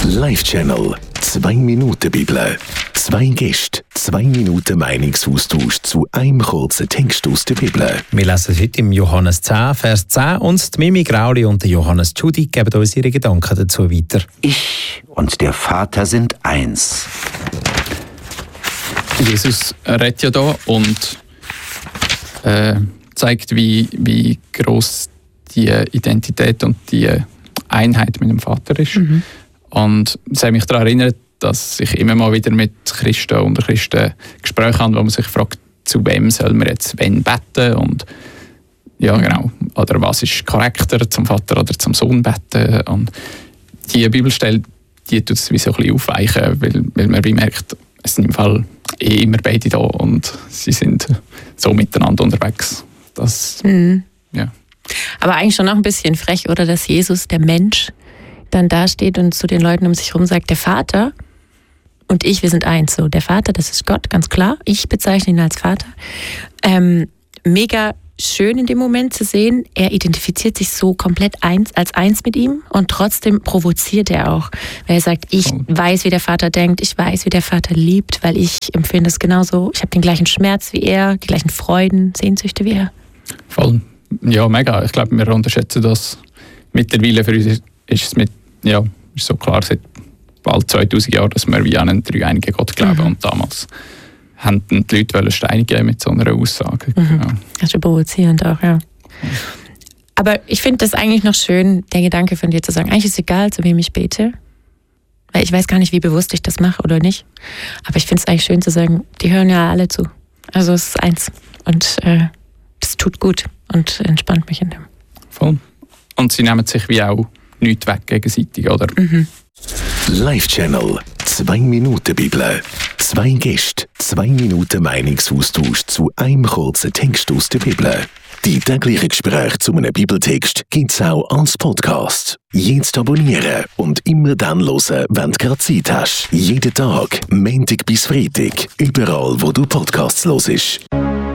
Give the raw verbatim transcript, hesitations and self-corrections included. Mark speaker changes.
Speaker 1: Live-Channel. Zwei Minuten Bibel. Zwei Gäste, zwei Minuten Meinungsaustausch zu einem kurzen Text aus der Bibel.
Speaker 2: Wir lesen heute im Johannes zehn, Vers zehn und die Mimi Grauli und der Johannes Tschudi geben uns ihre Gedanken dazu weiter.
Speaker 3: Ich und der Vater sind eins.
Speaker 4: Jesus redet ja da und äh, zeigt, wie, wie gross die Identität und die Einheit mit dem Vater ist. Mhm. Und es hat mich daran erinnert, dass ich immer mal wieder mit Christen und Christen Gespräche habe, wo man sich fragt, zu wem soll man jetzt wen beten und ja genau, oder was ist korrekter, zum Vater oder zum Sohn beten. Und die Bibelstelle, die tut es wie so ein bisschen aufweichen, weil, weil man wie merkt, es sind im Fall eh immer beide da und sie sind so miteinander unterwegs. Das,
Speaker 5: mhm.
Speaker 4: ja.
Speaker 5: Aber eigentlich schon noch ein bisschen frech, oder, dass Jesus, der Mensch, dann dasteht und zu den Leuten um sich herum sagt, der Vater und ich, wir sind eins. So, der Vater, das ist Gott, ganz klar. Ich bezeichne ihn als Vater. Ähm, mega schön in dem Moment zu sehen, er identifiziert sich so komplett eins, als eins mit ihm und trotzdem provoziert er auch. Weil er sagt, ich oh. weiß, wie der Vater denkt, ich weiß, wie der Vater liebt, weil ich empfinde es genauso. Ich habe den gleichen Schmerz wie er, die gleichen Freuden, Sehnsüchte wie er.
Speaker 4: Voll. Ja, mega. Ich glaube, wir unterschätzen das mittlerweile. Für uns ist es mit, ja, ist so klar seit bald zweitausend Jahren, dass wir wie an einen dreieinigen Gott glauben. Mhm. Und damals haben die Leute steinigen mit so einer Aussage.
Speaker 5: Mhm.
Speaker 4: Ja.
Speaker 5: Das ist provozierend auch, ja. Aber ich finde das eigentlich noch schön, der Gedanke von dir zu sagen, eigentlich ist es egal, zu wem ich bete. Weil ich weiß gar nicht, wie bewusst ich das mache oder nicht. Aber ich finde es eigentlich schön zu sagen, die hören ja alle zu. Also es ist eins. Und äh, das tut gut und entspannt mich in dem.
Speaker 4: Voll. Und sie nehmen sich wie auch nichts weg gegenseitig, oder?
Speaker 5: Mhm.
Speaker 1: Live-Channel. Zwei Minuten Bibel. Zwei Gäste, zwei Minuten Meinungsaustausch zu einem kurzen Text aus der Bibel. Die täglichen Gespräche zu einem Bibeltext gibt es auch als Podcast. Jetzt abonnieren und immer dann hören, wenn du gerade Zeit hast. Jeden Tag, Montag bis Freitag, überall, wo du Podcasts hörst.